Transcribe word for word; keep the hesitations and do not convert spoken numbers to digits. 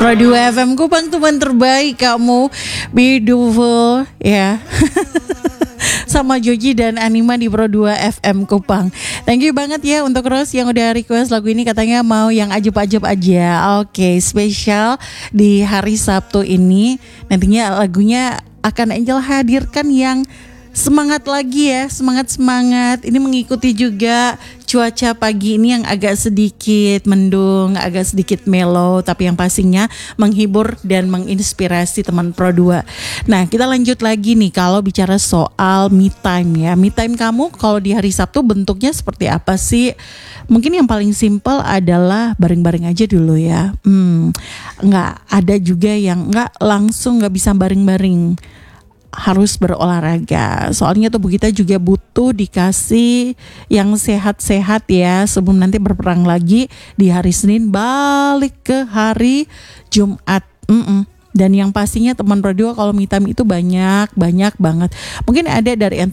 Pro dua F M Kupang, teman terbaik kamu, beautiful ya. Sama Joji dan Anima di Pro dua F M Kupang. Thank you banget ya untuk Rose yang udah request lagu ini, katanya mau yang ajeb-ajeb aja. Oke, spesial di hari Sabtu ini. Nantinya lagunya akan Angel hadirkan yang semangat lagi ya, semangat-semangat. Ini mengikuti juga cuaca pagi ini yang agak sedikit mendung, agak sedikit mellow, tapi yang pastinya menghibur dan menginspirasi teman Pro dua. Nah, kita lanjut lagi nih kalau bicara soal me time ya. Me time kamu kalau di hari Sabtu bentuknya seperti apa sih? Mungkin yang paling simple adalah bareng-bareng aja dulu ya. Hmm, nggak ada juga yang nggak langsung nggak bisa bareng-bareng. Harus berolahraga. Soalnya tubuh kita juga butuh dikasih yang sehat-sehat ya, sebelum nanti berperang lagi di hari Senin balik ke hari Jumat. Mm-mm. Dan yang pastinya teman Pro dua kalau me time itu banyak banyak banget. Mungkin ada dari